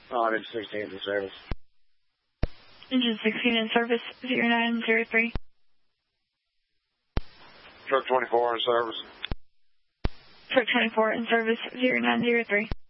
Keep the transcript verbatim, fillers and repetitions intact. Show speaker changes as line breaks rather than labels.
Oh, engine sixteen in service.
Engine sixteen in service, zero nine zero three.
Truck twenty-four in service.
Truck twenty-four in service, zero nine zero three.